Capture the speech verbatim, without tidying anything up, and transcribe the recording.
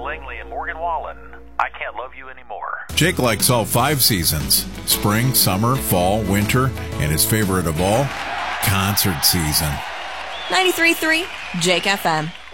Langley and Morgan Wallen. I Can't Love You Anymore. Jake likes all five seasons, spring, summer, fall, winter, and his favorite of all, concert season. ninety-three point three Jake F M.